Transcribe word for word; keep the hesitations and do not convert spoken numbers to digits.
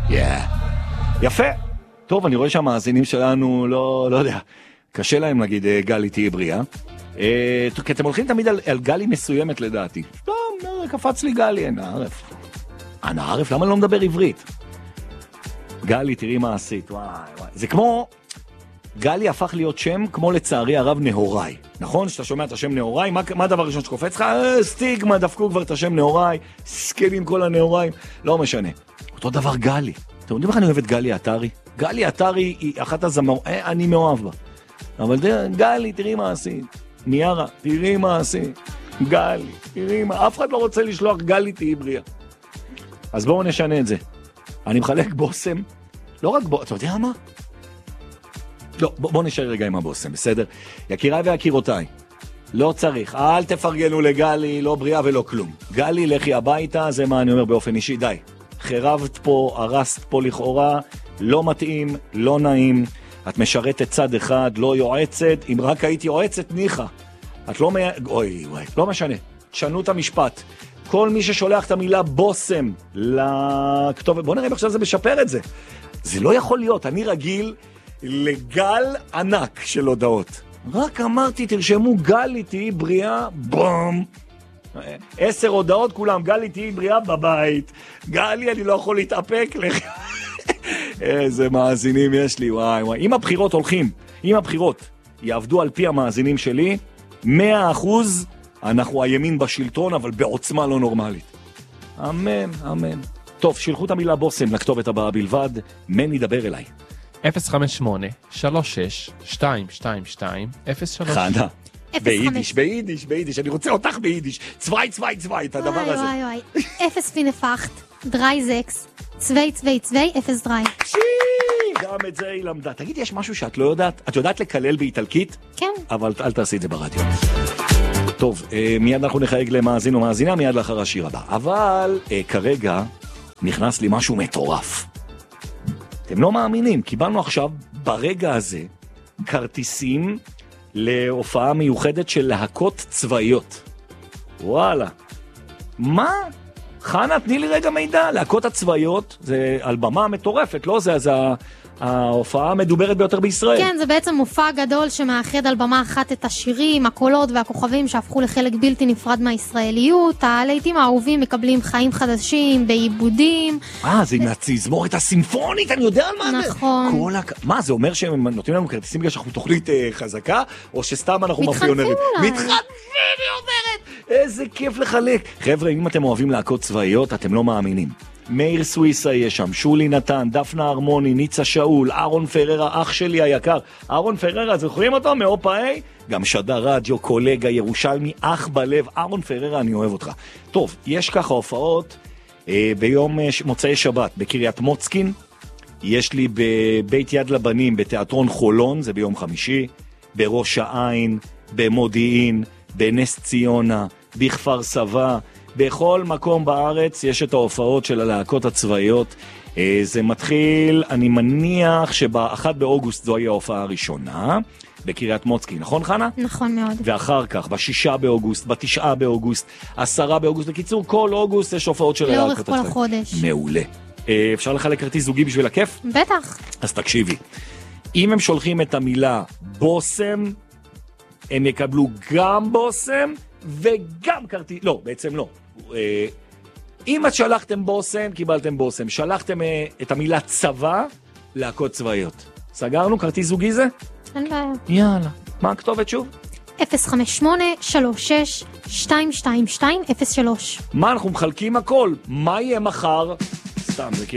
Yeah. יפה. טוב, אני רואה שהמאזינים שלנו לא, לא יודע, קשה להם להגיד גלי תהי בריאה. אה, כי אתם הולכים תמיד על, על גלי מסוימת לדעתי. לא, קפץ לי גלי, אין הערף. אין הערף, למה לא מדבר עברית? גלי, תראי מה עשית, וואי וואי. זה כמו, גלי הפך להיות שם כמו לצערי הרב נהוראי. נכון? שאתה שומע את השם נהוראי, מה, מה הדבר הראשון שקופץ לך? אה, סטיגמה, דפקו כבר את השם נהוראי, סקלים כל הנהוריים, לא משנה. אותו דבר גלי. אתם יודעים איך אני אוהב את גלי עטרי? גלי עטרי היא אחת הזמרות, אה, אני מאוהב בה. אבל גלי, תראי מה עשית. ניארה, תראי מה עשית. גלי, תראי מה, אף אחד לא רוצה לשלוח גלי תהי בריאה. אז בואו נשנה את זה. אני מחלק בוסם, לא רק בוסם, אתה יודע מה? לא, בואו בוא נשאר רגע עם הבוסם, בסדר? יקיריי ויקירותיי, לא צריך, אל תפרגנו לגלי, לא בריאה ולא כלום. גלי, לכי הביתה, זה מה אני אומר באופן אישי, די. חרבת פה, הרסת פה לכאורה, לא מתאים, לא נעים, את משרתת צד אחד, לא יועצת, אם רק היית יועצת ניחה. את לא מ... אוי, אוי, לא משנה, תשנו את המשפט. כל מי ששולח את המילה בוסם לכתובת, בוא נראה אם עכשיו זה משפר את זה. זה לא יכול להיות, אני רגיל לגל ענק של הודעות. רק אמרתי, תרשמו גלי תהי בריאה, בום. עשר הודעות כולם, גלי תהי בריאה בבית. גלי, אני לא יכול להתאפק לך. איזה מאזינים יש לי, וואי וואי. אם הבחירות הולכים, אם הבחירות יעבדו על פי המאזינים שלי, מאה אחוז אנחנו הימין בשלטון, אבל בעוצמה לא נורמלית. אמן, אמן. טוב, שילחו את המילה בוסם לכתובת הבאה בלבד, מני דבר אליי. אפס חמש שמונה שלוש שש שתיים שתיים שתיים אפס שלוש. חנה, ביידיש, ביידיש, ביידיש, אני רוצה אותך ביידיש. צווי, צווי, צווי, את הדבר הזה. וואי, וואי, וואי. אפס פינפחת, דרי זקס, צווי, צווי, צווי, אפס דרי. שי, גם את זה היא למדה. תגיד, יש משהו שאת לא יודעת? את יודעת לקלל באיטלקית? כן. אבל אל תעשי את זה ברדיו. טוב, מיד אנחנו נחייג למאזין או מאזינה, מיד לאחר השיר הבא. אבל כרגע נכנס לי משהו מטורף. אתם לא מאמינים, קיבלנו עכשיו ברגע הזה כרטיסים להופעה מיוחדת של להקות צבאיות. וואלה. מה? חנה, תני לי רגע מידע. להקות הצבאיות זה על במה מטורפת, לא? זה, זה ההופעה המדוברת ביותר בישראל. כן, זה בעצם מופע גדול שמאחד על במה אחת את השירים, הקולות והכוכבים שהפכו לחלק בלתי נפרד מהישראליות. הלהיטים האהובים מקבלים חיים חדשים, בעיבודים. אה, זה מהצזמורת הסימפונית, אני יודע על מה זה. נכון. כל הק... מה, זה אומר שהם נותנים לנו כרטיסים בגלל שאנחנו תוכנית אה, חזקה, או שסתם אנחנו מאפיונרים? מתחנפים אולי. מתחנפים, היא אומרת. איזה כיף לחלק. חבר'ה, אם אתם אוהבים להקות צבאיות, אתם לא מאמינים. מאיר סוויסה יש שם, שולי נתן, דפנה הרמוני, ניצה שאול, אהרון פררה, אח שלי היקר. אהרון פררה, זוכרים אותו? מאופאי? גם שדר רדיו, קולגה, ירושלמי, אח בלב. אהרון פררה, אני אוהב אותך. טוב, יש ככה הופעות אה, ביום אה, מוצאי שבת, בקריית מוצקין. יש לי בבית יד לבנים, בתיאטרון חולון, זה ביום חמישי. בראש העין, במודיעין, בנס ציונה, בכפר סבא. בכל מקום בארץ יש את ההופעות של הלהקות הצבאיות. זה מתחיל, אני מניח שבאחד באוגוסט זוהי ההופעה הראשונה, בקריית מוצקין, נכון חנה? נכון מאוד. ואחר כך, בשישה באוגוסט, בתשעה באוגוסט, עשרה באוגוסט, בקיצור, כל אוגוסט יש הופעות של הלהקות הצבאיות. לאורך כל החודש. מעולה. אפשר לחלק כרטיס זוגי בשביל הכיף? בטח. אז תקשיבי, אם הם שולחים את המילה בוסם, הם יקבלו גם בוסם, וגם כרטיס, לא, בעצם לא. אם את שלחתם בוסם, קיבלתם בוסם. שלחתם את המילה צבא, להקות צבאיות. סגרנו? כרטיס זוגי זה? אין בעיה. יאללה. מה הכתובת שוב? אפס חמש שמונה שלוש שש שתיים שתיים שתיים אפס שלוש. מה, אנחנו מחלקים הכל. מה יהיה מחר? סתם, זה כאילו...